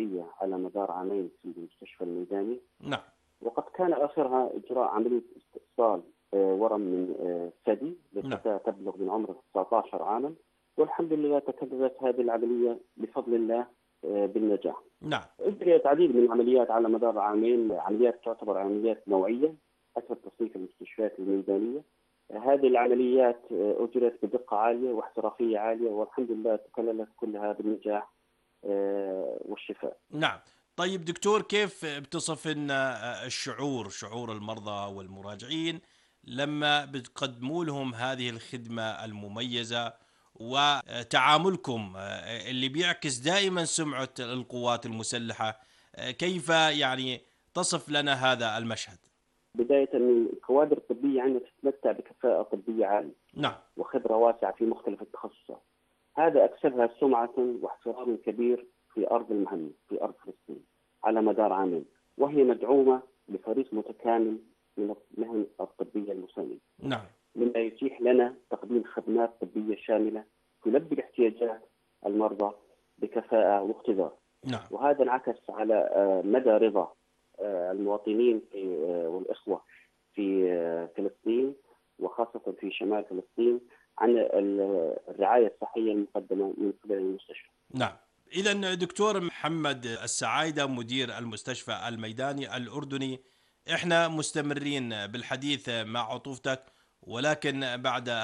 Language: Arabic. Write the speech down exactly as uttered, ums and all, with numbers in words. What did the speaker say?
احترافية على مدار عامين في المستشفى الميداني، نعم. وقد كان آخرها إجراء عملية استئصال آه، ورم من آه، ثدي نعم. لفتاة تبلغ من عمر تسعة عشر عاما، والحمد لله تكررت هذه العملية بفضل الله آه، بالنجاح. نعم. أجريت عديد من العمليات على مدار عامين، عمليات تعتبر عمليات نوعية حسب تصنيف المستشفيات الميدانية. هذه العمليات آه، أجريت بدقة عالية واحترافية عالية، والحمد لله تكللت كلها بالنجاح آه، والشفاء. نعم. طيب دكتور، كيف بتصف ان الشعور شعور المرضى والمراجعين لما بتقدموا لهم هذه الخدمة المميزة، وتعاملكم اللي بيعكس دائما سمعة القوات المسلحة؟ كيف يعني تصف لنا هذا المشهد؟ بداية من الكوادر الطبية عندنا تتمتع بكفاءة طبية عالية نعم. وخبرة واسعة في مختلف التخصصات. هذا أكسبها سمعة واحترام كبير في أرض المهمة، في أرض فلسطين على مدار عامين، وهي مدعومة بفريق متكامل من المهن الطبية المساندة، نعم. مما يتيح لنا تقديم خدمات طبية شاملة تلبي احتياجات المرضى بكفاءة واقتدار. نعم. وهذا انعكس على آه، مدى رضا آه، المواطنين في آه، والإخوة في آه، فلسطين، وخاصة في شمال فلسطين، عن ال- الرعاية الصحية المقدمة من قبل المستشفى. نعم. إذا دكتور محمد السعايدة، مدير المستشفى الميداني الأردني، إحنا مستمرين بالحديث مع عطوفتك، ولكن بعد